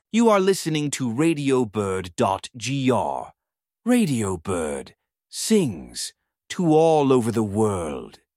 You are listening to RadioBird.gr. Radio Bird sings to all over the world.